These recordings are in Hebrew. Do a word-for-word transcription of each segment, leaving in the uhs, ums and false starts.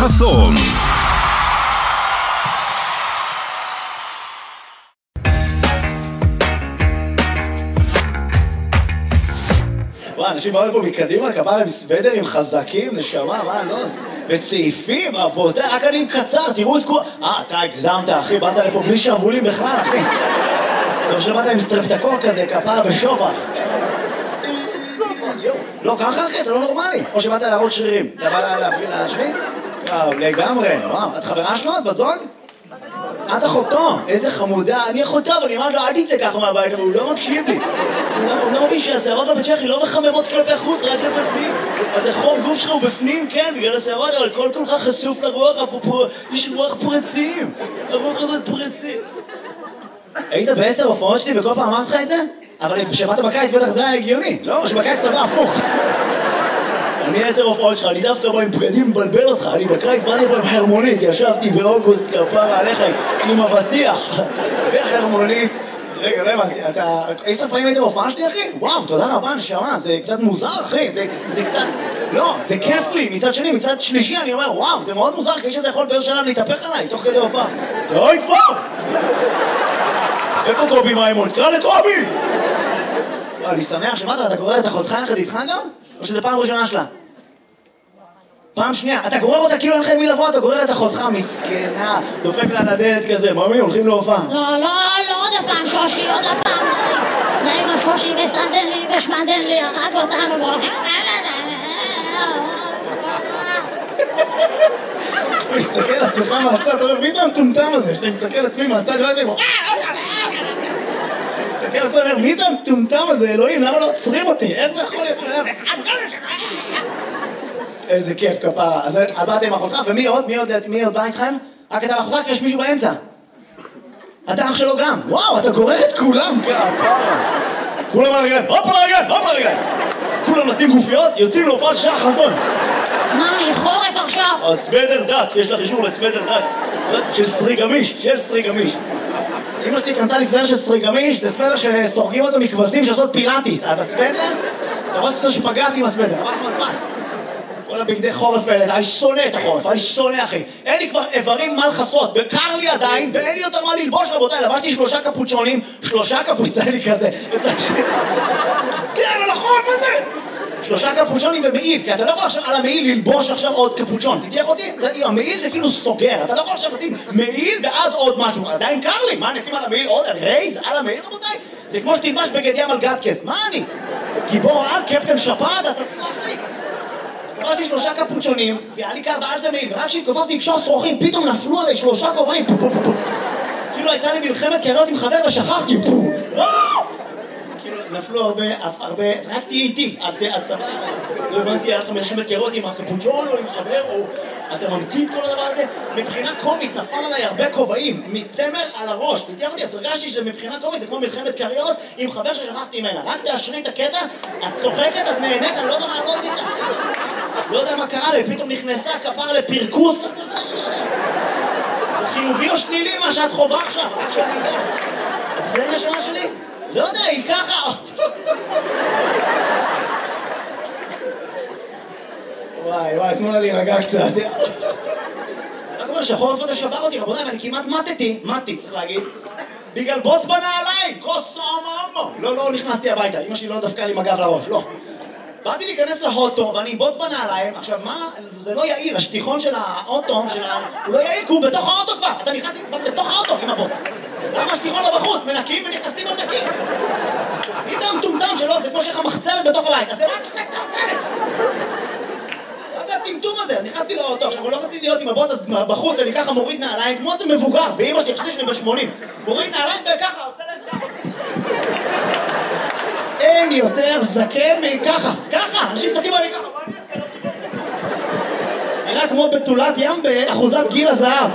חסון. וואי, אנשים באו לפה מקדימה, כפרה עם סוודרים חזקים, נשמה, מה, לא... וצעיפים, רבותיי, רק אני עם קצר, תראו את כל... אה, אתה הגזמת, אחי, באת לפה בלי שרבולים בכלל, אחי. טוב שבאת עם סטרפטקוק כזה, כפרה ושובח. לא, ככה, אחי, אתה לא נורמלי. או שבאת להראות שרירים. אתה בא להפעיל להשוויץ? וואו, לגמרי. וואו, את חברה שלו? את בת זוג? את אחותו, איזה חמודה, אני אחותו, אבל אני אמרת לו, אל תצא ככה מהבית, אבל הוא לא מקשיב לי. הוא לא מבין שהשערות בבית שלי לא מחממות כלפי חוץ, רק כלפי פנים. אז החום גוף שלך הוא בפנים, כן, בגלל השערות, אבל כל כולך חשוף לרוח, יש רוח פרצים. הרוח הזאת פרצים. היית בעשר הופעות שלי וכל פעם אמרת לך את זה? אבל כשבאת בקיץ בטח זה היה הגיוני, לא? שבקיץ צבא הפוך. אני עשר הופעות שלך, אני דווקא בא עם בגדים מבלבל אותך, אני בקיץ באתי פה עם חרמונית, ישבתי באוגוסט כפרה עליך עם אבטיח וחרמונית. רגע, לא הבנתי, אתה... עשר פעמים היית בהופעה שלי, אחי? וואו, תודה רבה, נשמה, זה קצת מוזר, אחי, זה, זה קצת... לא, זה כיף לי, מצד שני, מצד שלישי, אני אומר, וואו, זה מאוד מוזר, כי שזה יכול באיזו שלב להתהפך עליי, תוך כדי הופעה. אוי, כבר! איפה קובי מימון? תקרא לקובי! אני שמח שמעת, אתה גורר את אחותך יחד איתך גם? או שזה פעם ראשונה שלה? פעם שנייה, אתה גורר אותה כאילו אין לך מי לבוא, אתה גורר את אחותך, מסכנה, דופק לה לדלת כזה, ממי, הולכים להופעה. לא, לא, לא, עוד הפעם שושי, עוד הפעם. די עם השושי וסנדן לי ושמדן לי, הרג אותנו והולכים. אתה מסתכל על עצמך מהצד, אתה אומר, מי זה המטומטם הזה? שאתה מסתכל על עצמי מהצד, לא יודעים, מסתכל על עצמי, אומר, מי זה המטומטם הזה? אלוהים, למה לא עוצרים אותי? איך זה יכול להיות שלהם? איזה כיף כפרה. אז באתם עם אחותך, ומי עוד? מי עוד בא איתכם? רק אתה ואחותך, כי יש מישהו באמצע. אתה אח שלו גם. וואו, אתה גורר את כולם כפרה. כולם על הרגליים, הופ על הרגליים, הופ על הרגליים. כולם נשים גופיות, יוצאים להופעת שעה חסון. מה, חורף עכשיו? הסוודר דק, יש לך אישור לסוודר דק. של סרי גמיש, של סרי גמיש. אמא שלי קנתה לי סוודר של סרי גמיש, זה סוודר שסורגים אותו מכבשים שעושות פילאטיס. אז הסוודר, אתה רואה שאתה שפגעתי עם הסוודר, אבל לך מזמן. כל הבגדי חורף האלה, אני שונא את החורף, אני שונא אחי. אין לי כבר איברים מה לחסות, בקר לי עדיין, ואין לי יותר מה ללבוש רבותיי, לבשתי שלושה קפוצ'ונים, שלושה קפוצ'ונים לי כזה, זה על החורף הזה! שלושה קפוצ'ונים במעיל, כי אתה לא יכול עכשיו על המעיל ללבוש עכשיו עוד קפוצ'ון, תתייך אותי? המעיל זה כאילו סוגר, אתה לא יכול עכשיו לשים מעיל ואז עוד משהו, עדיין קר לי, מה נשים על המעיל עוד? רייז על המעיל רבותיי? זה כמו שתלבש בגד ים על גטקס, מה אני? גיבור על קפטן שפעת, אתה סלח לי? עשיתי שלושה קפוצ'ונים, והיה לי קר ועל זה מעיל, ורק כשהתקופפתי לקשור שרוכים, פתאום נפלו עליי שלושה כובעים, כאילו הייתה לי מלחמת קריות עם חבר ושכחתי, כאילו נפלו הרבה, הרבה, רק תהיי איתי, את סבבה, לא הבנתי, היה לך מלחמת קריות עם הקפוצ'ון או עם חבר, או אתה ממציא את כל הדבר הזה, מבחינה קומית נפל עליי הרבה כובעים, מצמר על הראש, תתייך אותי, אז הרגשתי שמבחינה קומית זה כמו מלחמת קריות עם חבר ששכחתי ממנה, רק תאשרי את הקטע, את צוחקת, את נהנית, אני לא יודע מה לא עשית. לא יודע מה קרה לי, פתאום נכנסה כפר לפרקוס. זה חיובי או שלילי מה שאת חובה עכשיו, רק שאני יודע. זה נשמה שלי? לא יודע, היא ככה. וואי, וואי, תנו לה להירגע קצת. רק אומר שהחורף הזה שבר אותי, רבותיי, ואני כמעט מתתי, מתי, צריך להגיד. בגלל בוץ בנעליים, כוס סעמם. לא, לא נכנסתי הביתה, אמא שלי לא דפקה לי מגב לראש, לא. באתי להיכנס לאוטו ואני בוץ בנעליים, עכשיו מה, זה לא יעיל, השטיחון של האוטו, של ה... הוא לא יעיל כי הוא בתוך האוטו כבר, אתה נכנס כבר בתוך האוטו עם הבוץ. למה השטיחון לא בחוץ? מנקים ונכנסים עוד נקים. מי זה המטומטם שלו? זה כמו שיש לך מחצלת בתוך הבית, אז למה צריך את המחצלת? מה זה הטמטום הזה? אז נכנסתי לאוטו, עכשיו הוא לא רציתי להיות עם הבוץ, אז בחוץ אני ככה מוריד נעליים, כמו זה מבוגר, באמא שלי, חשתי שלי בשמונים. מוריד נעליים וככה, עושה להם ככה. אין יותר זקן מככה, ככה, אנשים סתים עלי ככה, מה אני אעשה? נראה כמו בתולת ים באחוזת גיל הזהב.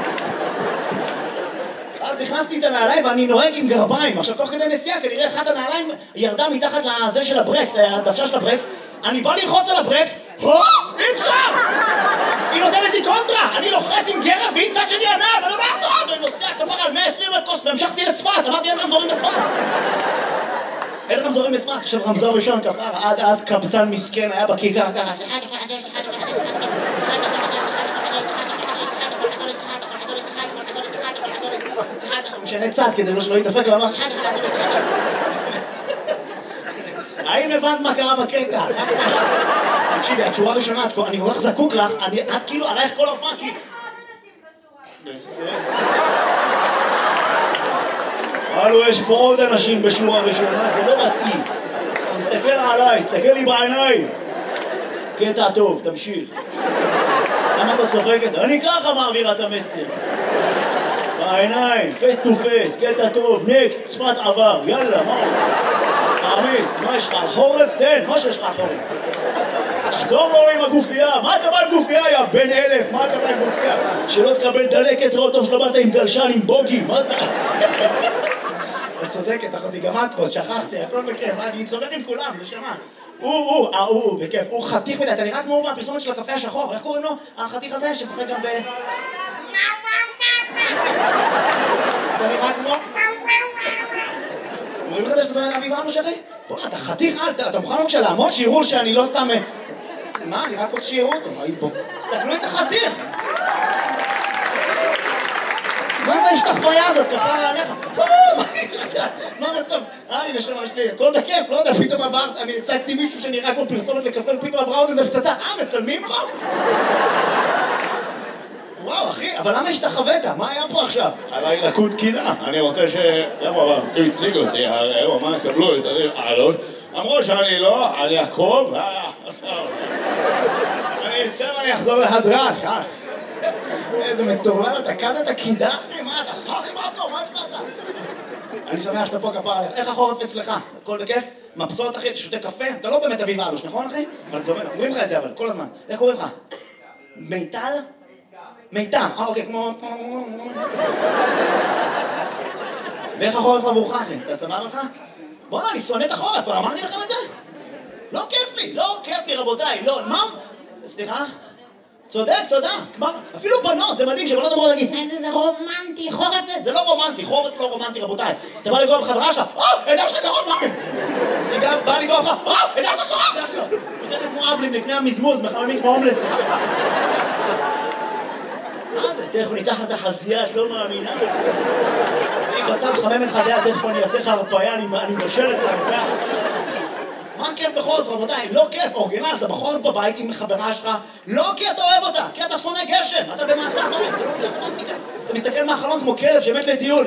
אז נכנסתי את הנעליים ואני נוהג עם גרביים, עכשיו תוך כדי נסיעה כנראה אחת הנעליים ירדה מתחת לזה של הברקס, הדוושה של הברקס, אני בא ללחוץ על הברקס, הו, אי אפשר! היא נותנת לי קונטרה, אני לוחץ עם גרב והיא צד שני הנעל, ואני לא בעזור, ואני נוסע כפר על מאה ועשרים לקוס והמשכתי לצפת, אמרתי אין רמזורים בצפת. אין רמזורים בצפת, עכשיו רמזור ראשון כפר, עד אז קבצן מסכן היה בכיכר ככה, משנה צד כדי שלא יתדפק לו ממש. האם הבנת מה קרה בקטע? תקשיבי, את שורה ראשונה, אני כל כך זקוק לך, את כאילו עלייך כל ההופעה, כי... הלו, יש פה עוד אנשים בשורה ראשונה, זה לא מתאים. תסתכל עליי, תסתכל לי בעיניים. קטע טוב, תמשיך. למה אתה צוחקת? אני ככה מעבירה את המסר. בעיניים, פייס טו פייס, קטע טוב, נקסט, שפת עבר, יאללה, מה? תעמיס, מה יש לך? חורף? תן, מה שיש לך חורף? תחזור לו עם הגופייה, מה אתה בא עם גופייה, יא בן אלף? מה אתה בא עם גופייה? שלא תקבל דלקת רוטוב שלא באת עם גלשן, עם בוגי, מה זה? את צודקת, אחותי, גם את פה, שכחתי, הכל בכיף, אני צודק עם כולם, נשמה. הוא, הוא, אה, הוא, בכיף, הוא חתיך מדי, אתה נראה כמו מהפרסומת של הקפה השחור, איך קוראים לו? החתיך הזה שמשחק גם ב... אתה נראה כמו... אומרים לך שאתה אומר אביב אנו שחי? בוא, אתה חתיך, אתה מוכן בבקשה לעמוד, שיראו שאני לא סתם... מה, אני רק רוצה שיראו אותו, מה בוא? תסתכלו איזה חתיך! מה זה ההשתחוויה הזאת? כפרה עליך? מה המצב? אה, אני נשמע שלי, הכל בכיף, לא יודע, פתאום עברת, אני הצגתי מישהו שנראה כמו פרסומת לקפה, ופתאום עברה עוד איזה פצצה, אה, מצלמים פה? וואו, אחי, אבל למה השתחווית? מה היה פה עכשיו? עליי לקוד קינה, אני רוצה ש... למה, אבל, הוא הציג אותי, הוא אמר, קבלו את הלוש, אמרו שאני לא, אני אקרוב, אני אצא ואני אחזור להדרש, אה? איזה מטורלל, אתה קדת קידה? מה, אתה סוחי מה פה? מה יש לך? אני שמח שאתה פה כפר עליך. איך החורף אצלך? הכל בכיף? מבסוט אחי, אתה שותה קפה? אתה לא באמת אביב אלוש, נכון אחי? אבל אומרים לך את זה אבל, כל הזמן. איך קוראים לך? מיטל? מיטל, אה אוקיי, כמו... ואיך החורף עבורך אחי? אתה סבבה לך? בוא'נה, אני שונא את החורף, אבל אמרתי לכם את זה? לא כיף לי, לא כיף לי רבותיי, לא, מה? סליחה? צודק, תודה. כבר, אפילו בנות, זה מדהים שבנות אמרו להגיד איזה זה רומנטי, חורף זה... זה לא רומנטי, חורף לא רומנטי רבותיי. אתה בא לגוע בחברה שלך, אה, עדה שלך קרוב, מה? אני גם בא לגוע לך, אה, עדה שלך קרוב, עדה שלך. שתכף כמו אבלים לפני המזמוז, מחממים כמו הומלס. מה זה? תכף ניתח את החזייה, את לא מאמינה. אני בצד חמם את חדיה, תכף אני אעשה לך הרפאיה, אני משל את הרפאיה. מה כיף בחורף, רבותיי? לא כיף, אורגינל, אתה בחורף בבית עם חברה שלך, לא כי אתה אוהב אותה, כי אתה שונא גשם, אתה במעצר בית, זה לא רומנטיקה. אתה מסתכל מהחלון כמו כלב שמת לטיול.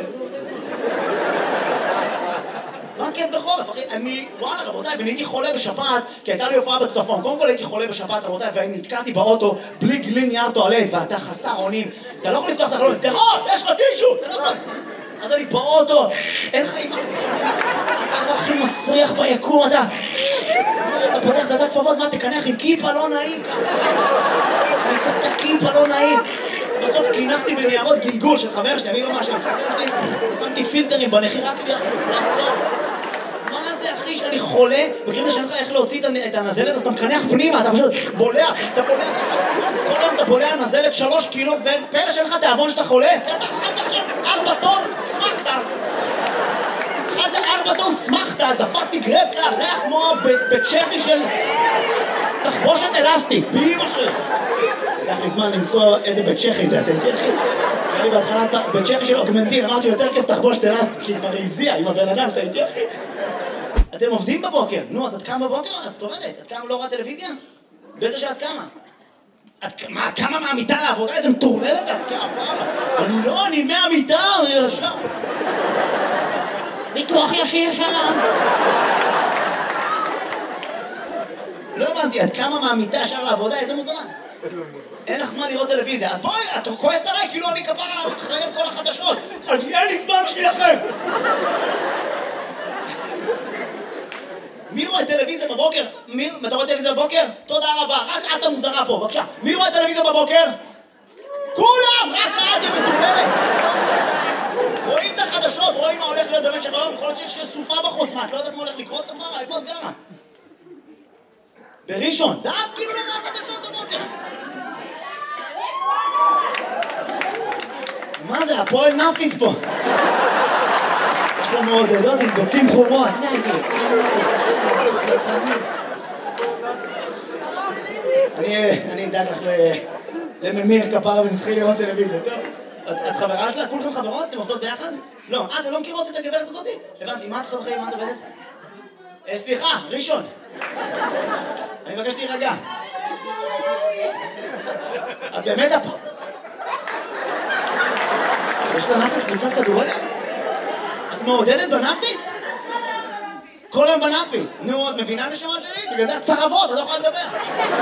מה כיף בחורף, אחי? אני, וואלה, רבותיי, ואני הייתי חולה בשפעת, כי הייתה לי הופעה בצפון. קודם כל הייתי חולה בשפעת, רבותיי, ואני נתקעתי באוטו בלי גלין נייר טואלט, ואתה חסר אונים. אתה לא יכול לפתוח את החלון, תראות, יש לך טישו! אתה לא יכול... אז אני באוטו, אין לך אימא, אתה לא הכי מסריח ביקום, אתה... אתה פותח דעת כפפות, מה תקנח עם כיפה לא נעים ככה? אני צריך את הכיפה לא נעים. בסוף קינחתי בניירות גלגול של חבר שלי, אני לא משהו, שמתי פילטרים בנחי רק לעצור. מה זה אחי שאני חולה, וכאילו שאין לך איך להוציא את הנזלת, אז אתה מקנח פנימה, אתה פשוט בולע, אתה בולע, כל היום אתה בולע נזלת שלוש קילו, ופלא שאין לך תיאבון שאתה חולה, אתה אכלת עכשיו ארבע טון, שמחת, אכלת ארבע טון, שמחת, דפקתי גרפסה, ריח כמו בצ'כי של תחבושת אלסטית, באמא שלי. לקח לי זמן למצוא איזה בית צ'כי זה, אתה יותר חי? היה לי בהתחלה בית צ'כי של אוגמנטין, אמרתי יותר כיף תחבושת אלסטית, כי כבר הזיע עם הבן אדם, אתה יותר חי? אתם עובדים בבוקר, נו, אז את קמה בבוקר? אז את עובדת, את קמה לא רואה טלוויזיה? בטח שאת קמה. מה, את קמה מהמיטה לעבודה? איזה מטורללת את קמה? אני לא, אני מהמיטה, אני ישר. ביטוח ישיר שלום. לא הבנתי, את קמה מהמיטה ישר לעבודה? איזה מוזמן? אין לך זמן לראות טלוויזיה, אז בואי, את כועסת עליי כאילו אני כפרה אחרי כל החדשות. אין לי זמן שלכם. מי רואה טלוויזיה בבוקר? מי? אתה רואה טלוויזיה בבוקר? תודה רבה, רק את המוזרה פה, בבקשה. מי רואה טלוויזיה בבוקר? כולם! רק את, היא מטורללת! רואים את החדשות, רואים מה הולך להיות במשך היום, יכול להיות שיש סופה בחוץ, מה, את לא יודעת מה הולך לקרות כפרה? איפה את גרה? בראשון, דעת כאילו לא רואה חדשות בבוקר. מה זה, הפועל נאפיס פה? יש לו מעודדות עם ביצים חומות. אני אדאג לך לממיר כפרה ונתחיל לראות טלוויזיה, טוב? את חברה שלה? כולכם חברות? אתם עובדות ביחד? לא. אה, אתם לא מכירות את הגברת הזאת? הבנתי, מה את עושה בחיים? מה את עובדת? סליחה, ראשון. אני מבקש להירגע. את באמת הפ... יש לה נאפיס קבוצת כדורגל? את מעודדת בנאפיס? כל היום בנאפיס. נו, את מבינה נשמה שלי? בגלל זה את צרבות, את לא יכולה לדבר.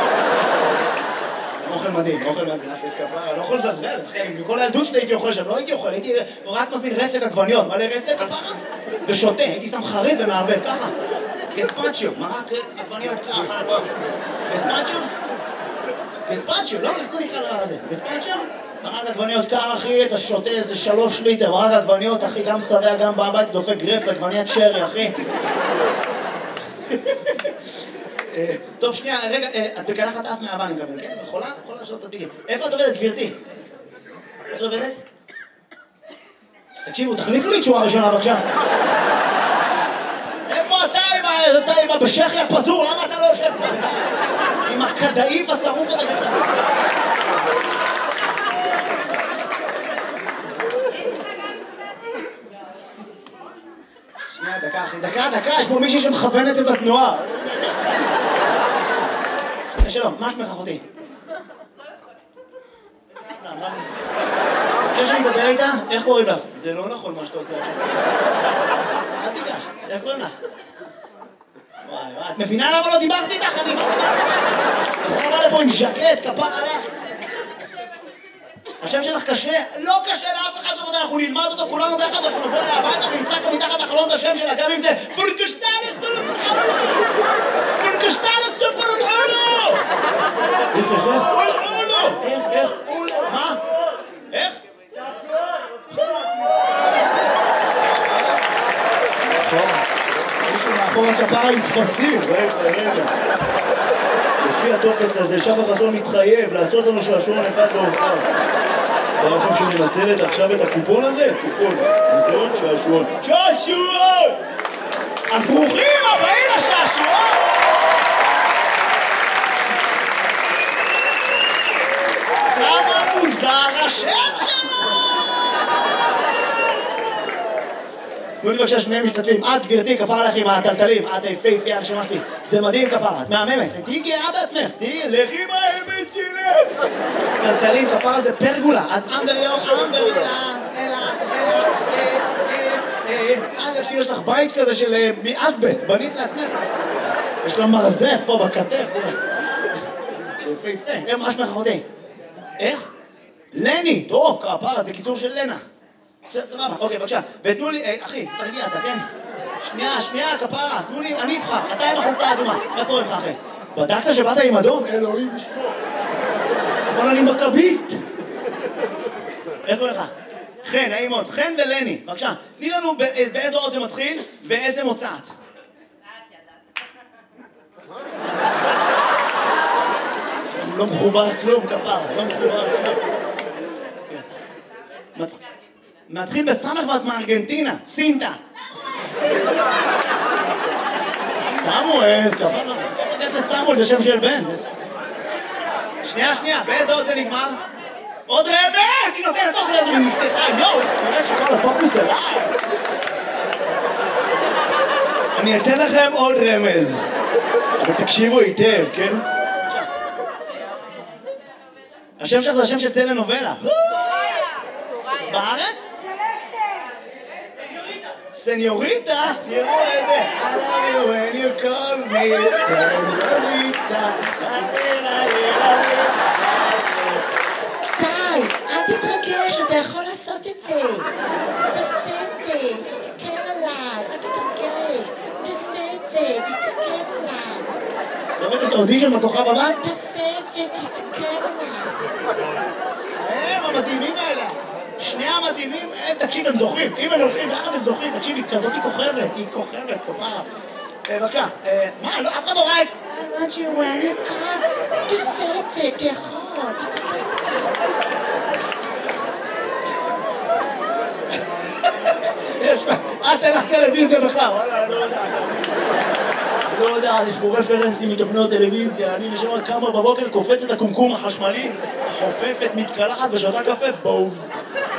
אוכל מדהים, אוכל מדהים, נאפיס כפרה, לא יכול לזלזל, אחי, בכל הילדות שלי הייתי אוכל שם, לא הייתי אוכל, הייתי רק מזמין רסק עגבניות, מלא רסק כפרה? ושותה, הייתי שם חריף ומערבב, ככה. גספצ'יו, מרק עגבניות ככה, גספצ'יו? גספצ'יו, לא, איך זה נקרא דבר הזה? גספצ'יו? מרק עגבניות קר, אחי, אתה שותה איזה שלוש ליטר, מרק עגבניות, אחי, גם שבע, גם בבית, דופק גרפס, עגבניית שרי, אחי. טוב, שנייה, רגע, את בקלחת אף מהאבא, אני מקבל, כן? יכולה? יכולה לשאול את הדביקים. איפה את עובדת, גברתי? איפה את עובדת? תקשיבו, תחליפו לי תשואה ראשונה, בבקשה. איפה אתה עם הבשכי הפזור? למה אתה לא יושב פה? עם הכדאיף השרוף הזה ככה. שנייה, דקה, אחי, דקה, דקה, יש פה מישהי שמכוונת את התנועה. שלום, מה שמך אחותי? חושב שאני אדבר איתה? איך קוראים לך? זה לא נכון מה שאתה עושה עכשיו. אל תיגש, איך קוראים לך? וואי וואי, את מבינה למה לא דיברתי איתך? אני באתי מהתחלה. יכול לבוא לפה עם ז'קט, כפר עליך. השם שלך קשה? לא קשה לאף אחד, אנחנו נלמד אותו כולנו ביחד, אנחנו נבוא אליה הביתה ונצעק לו מתחת החלון את השם שלה, גם אם זה פורקשטלס סופרולו! פורקשטלס סופרולו! איך, איך, איך? איך, איך? מה? איך? מישהו מאחור הכפרה עם תפסים, רגע, רגע. לפי הטופס הזה, שחר חסון מתחייב לעשות לנו שעשועון אחד לאופן. אתה לכם שאני מנצלת עכשיו את הקופון הזה? קופון, קופון, שעשועון. שעשועון! אז ברוכים הבאים לשעשועון! כמה מוזר השם שלו! תנו לי בבקשה שני משתתפים, את גברתי, כפרה לך עם הטלטלים, את היפהפייה הנשמה שלי, זה מדהים כפרה, את מהממת, תהיי גאה בעצמך, תהיי, לכי עם האמת שלך! טלטלים, כפרה זה פרגולה, את אנדר יור, אנדר יור, אלא, אלא, אנדר שיש לך בית כזה של מאסבסט, בנית לעצמך, יש לו מרזף פה בכתף, תראה, יפהפה, מה שמך אחותי? איך? לני, טוב, כפרה, זה קיצור של לנה. סבבה, אוקיי, בבקשה. ותנו לי, אחי, תרגיע, אתה כן? שנייה, שנייה, כפרה, תנו לי, אני אבחר, אתה עם החולצה האדומה. מה קורה לך, אחי? בדקת שבאת עם אדום? אלוהים ישמור. אבל אני מכביסט. איך קורה לך? חן, נעים מאוד, חן ולני, בבקשה. תני לנו באיזו אות זה מתחיל ואיזה מוצאת. לא מחובר כלום, כפרה, לא מחובר כלום. מתחיל בסמך ואת מארגנטינה, סינטה. סמואל, כפרה. איך לסמואל, זה שם של בן. שנייה, שנייה, באיזה עוד זה נגמר? עוד רמז! היא נותנת עוד רמז ממפתחה, יואו! נראה שכל הפוקוס אליי. אני אתן לכם עוד רמז. אבל תקשיבו היטב, כן? השם שלך זה השם של טלנובלה. בארץ? סניוריטה? תראו את זה. I love you when you call me סניוריטה. די, אל תתרגש, אתה יכול לעשות את זה. תעשה את זה, תסתכל עליו, אל תתרגש. תעשה את זה, תסתכל עליו. לראות את האודישן בכוכב הבא? תעשה את זה, תסתכל עליו. הם המדהימים האלה. שני המדהימים, תקשיב, הם זוכרים. אם הם הולכים יחד, הם זוכרים. תקשיב, היא כזאת היא כוכבת, היא כוכבת, כפרה. בבקשה, מה, אף אחד לא ראה את זה? I want you when you come, תעשה את זה, תיכול, תסתכל. יש, אל תלך טלוויזיה בכלל, וואלה, לא יודע. לא יודע, יש פה רפרנסים מתוכניות טלוויזיה, אני נשמע כמה בבוקר קופץ את הקומקום החשמלי, חופפת, מתקלחת ושותה קפה, בוז.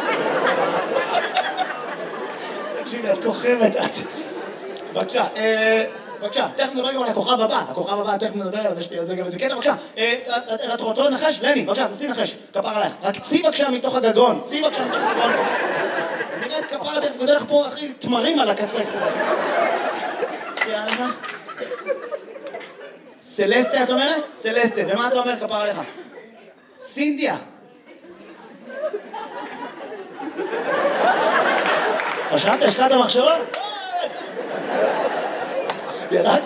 תקשיבי, את כוכבת, את... בבקשה, בבקשה, תכף נדבר גם על הכוכב הבא, הכוכב הבא, תכף נדבר עליו, יש לי על זה גם איזה קטע, בבקשה, את רוצה לנחש? לני, בבקשה, תנסי לנחש, כפר עלייך, רק צי בבקשה מתוך הגגון, צי בבקשה מתוך הגגון. נראה את כפר, אתה גודל לך פה הכי תמרים על הקצה. יאללה. סלסטה את אומרת? סלסטה, ומה אתה אומר כפר עליך? סינדיה. חשבת, השקעת מחשבה? ירדתי